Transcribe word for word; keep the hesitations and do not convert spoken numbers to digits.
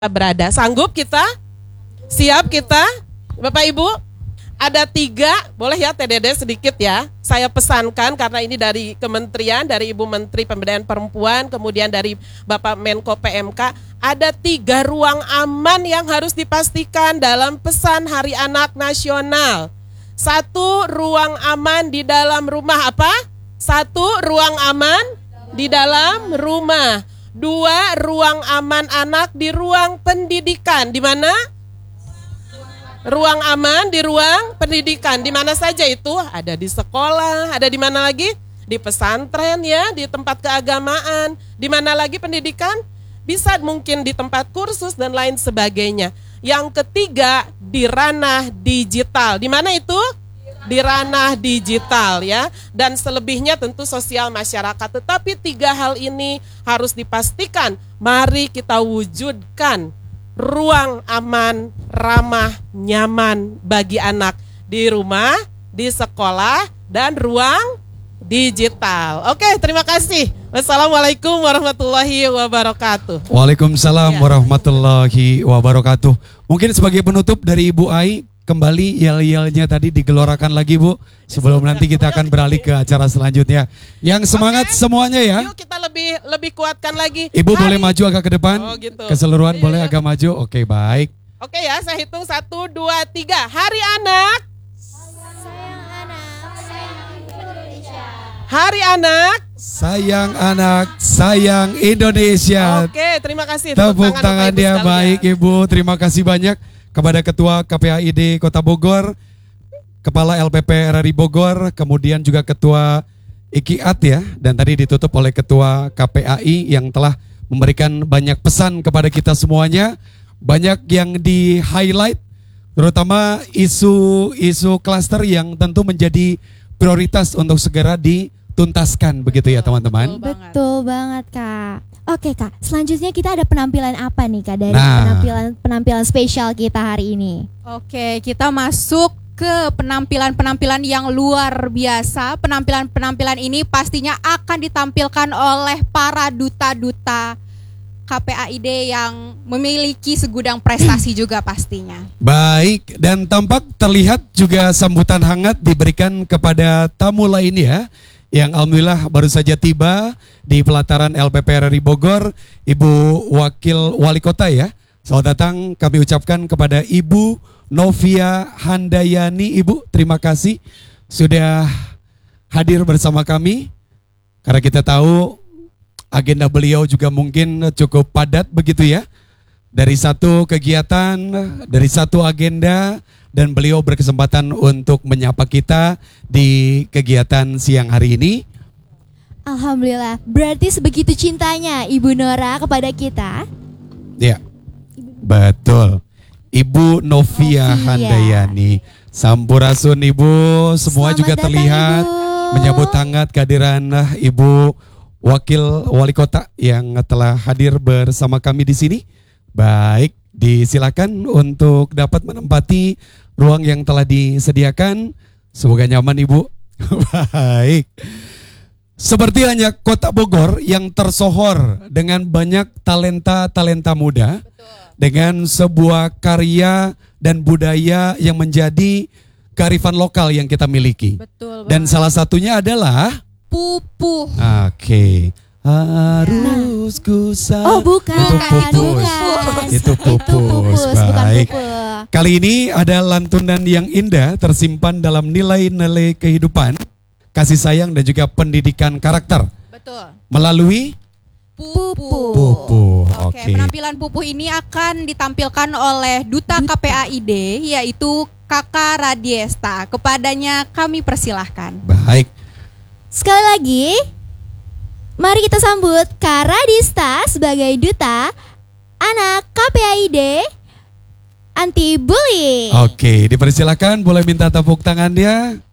berada. Sanggup kita? Siap kita? Bapak Ibu? Ada tiga, boleh ya T D D sedikit ya. Saya pesankan karena ini dari kementerian, dari Ibu Menteri Pemberdayaan Perempuan, kemudian dari Bapak Menko P M K. Ada tiga ruang aman yang harus dipastikan dalam pesan Hari Anak Nasional. Satu, ruang aman di dalam rumah apa? Satu, ruang aman di dalam rumah. Dua, ruang aman anak di ruang pendidikan. Di mana? Ruang aman di ruang pendidikan. Di mana saja itu? Ada di sekolah, ada di mana lagi? Di pesantren ya, di tempat keagamaan. Di mana lagi pendidikan? Bisa mungkin di tempat kursus dan lain sebagainya. Yang ketiga, di ranah digital. Di mana itu? Di ranah digital ya. Dan selebihnya tentu sosial masyarakat. Tetapi tiga hal ini harus dipastikan. Mari kita wujudkan ruang aman, ramah, nyaman bagi anak di rumah, di sekolah, dan ruang digital. Oke, terima kasih. Wassalamualaikum warahmatullahi wabarakatuh. Waalaikumsalam ya. warahmatullahi wabarakatuh. Mungkin sebagai penutup dari Ibu Ai, kembali yel-yelnya tadi digelorakan lagi Bu, sebelum nanti kita akan beralih ke acara selanjutnya. Yang semangat okay. semuanya ya. Yuk kita lebih lebih kuatkan lagi. Ibu Hari. boleh maju agak ke depan. Oh, gitu. Keseluruhan iya, boleh iya. agak maju. Oke baik. Oke ya, saya hitung satu, dua, tiga. Hari Anak. Sayang anak, sayang Indonesia. Hari Anak. Sayang anak, sayang Indonesia. Oke, terima kasih. Tepuk tangan dia baik Ibu. Terima kasih banyak kepada Ketua K P A I D Kota Bogor, Kepala L P P R R I Bogor, kemudian juga Ketua I K I A T ya, dan tadi ditutup oleh Ketua K P A I yang telah memberikan banyak pesan kepada kita semuanya, banyak yang di highlight, terutama isu-isu klaster yang tentu menjadi prioritas untuk segera dituntaskan begitu ya teman-teman. Betul, Betul banget Kak. Oke Kak, selanjutnya kita ada penampilan apa nih Kak dari nah. penampilan penampilan spesial kita hari ini? Oke, kita masuk ke penampilan-penampilan yang luar biasa. Penampilan-penampilan ini pastinya akan ditampilkan oleh para duta-duta K P A I D yang memiliki segudang prestasi juga pastinya. Baik, dan tampak terlihat juga sambutan hangat diberikan kepada tamu lainnya yang alhamdulillah baru saja tiba di pelataran L P P R R I Bogor, Ibu Wakil Wali Kota ya. Selamat datang kami ucapkan kepada Ibu Novia Handayani. Ibu, terima kasih sudah hadir bersama kami. Karena kita tahu agenda beliau juga mungkin cukup padat begitu ya. Dari satu kegiatan, dari satu agenda, dan beliau berkesempatan untuk menyapa kita di kegiatan siang hari ini. Alhamdulillah, berarti sebegitu cintanya Ibu Nora kepada kita. Ya, betul. Ibu Novia, Novia. Handayani. Sampurasun Ibu, semua Selamat juga terlihat Ibu. Menyambut hangat kehadiran Ibu Wakil Wali Kota yang telah hadir bersama kami di sini. Baik, disilakan untuk dapat menempati ruang yang telah disediakan. Semoga nyaman Ibu. Baik. Seperti hanya Kota Bogor yang tersohor dengan banyak talenta-talenta muda. Betul. Dengan sebuah karya dan budaya yang menjadi kearifan lokal yang kita miliki. Betul. Dan salah satunya adalah pupuh. Oke. Okay. Harus ku sa- Oh bukan, itu pupus. bukan. Itu pupus. Baik. Pupus. Kali ini ada lantunan yang indah tersimpan dalam nilai-nilai kehidupan, kasih sayang dan juga pendidikan karakter. Betul. Melalui pupuh. Pupuh. Oke. Okay. Penampilan pupuh ini akan ditampilkan oleh Duta K P A I D yaitu Kakak Radiesta. Kepadanya kami persilahkan. Baik. Sekali lagi, mari kita sambut Kak Radista sebagai Duta Anak K P A I D Anti Bullying. Oke, dipersilakan, boleh minta tepuk tangan dia.